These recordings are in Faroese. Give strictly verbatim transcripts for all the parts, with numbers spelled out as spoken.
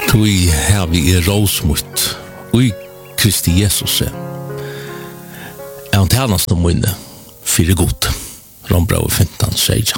Tui har vi i råsmut ui Kristi Jesus er han tjernast om minne fyrir god Rombrau femton seja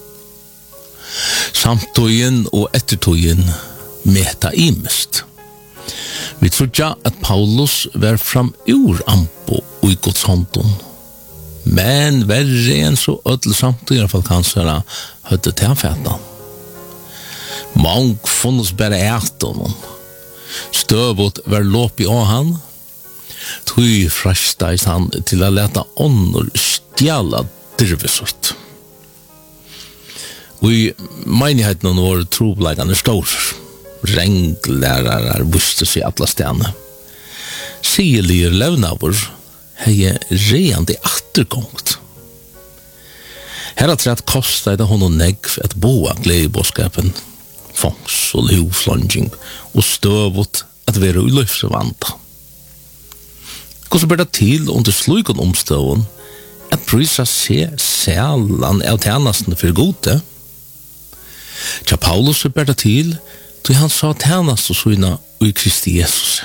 samtøyen og ettertøyen meta imest vi trodja at Paulus var fram ur ampo ui Guds håndon men verre enn så ødel samtøy i hvert fall kansara høtte til fætan Mang funnes bare eit honom. Støvot var låp i av han. Tui frastais han til å leta ånder stjala dirvesut. Og i menigheten var trobleggane stor. Renglærere visste seg atla stene. Sigelige levnavur hei reande attergångt. Her at rett kostet det honom negv et boa gledeboskapen fongs og livslonging og støvot at være i løfsevanta. Hvordan ber det til under slukken omstøven at prysa se sælan av tjenestene for gode? Tja Paulus ber det til til han sa tjenest og søgna i Kristi Jesus.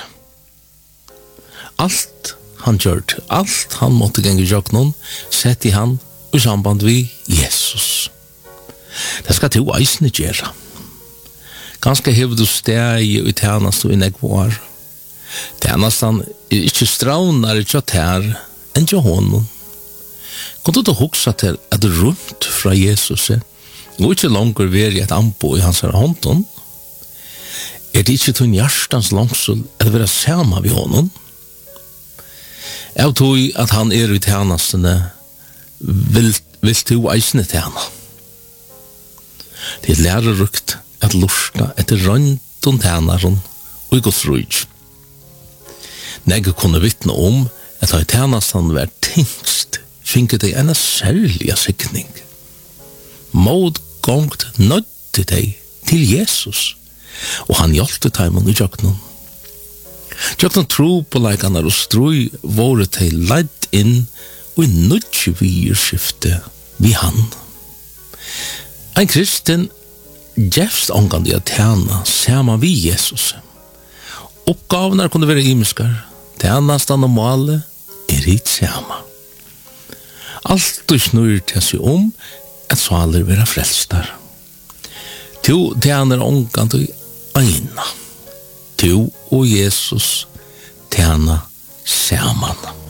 Alt han gjørt, alt han måtte gjenge jøknon, sett i han i samband vi Jesus. Det skal til eisne gjøre. Ganske hever du steg i tjenest og i negvar. Tjenestan er ikke straunar ikke her enn til honom. Kan du hugsa til at du rundt fra Jesus og ikke langer være et ampo i hans hånden? Er det ikke til hjertens langsel at være sammen ved honom? Jeg tror at han er i tjenestene vil, vil du eisne tjene. Det er lærerukt at lurta etter røntun tænaren og i Guds rujt. Nege kunne vittne om at ha i tænastan vært tingst finket deg en særlig sikning. Måd gongt nødde deg til Jesus og han hjelpte teimen i jøknen. Jøknen tro på leikane og strøy våre til leid inn og i nødde virskifte vi han. En kristen Jefst omgående å tjene sammen vi Jesus. Oppgavene kunne være imiskar. Tjenestan og målet er hitt sammen. Alt du snur til seg om at svaler være frelstar. To tjener omgående øyne. To og Jesus tjener sammen.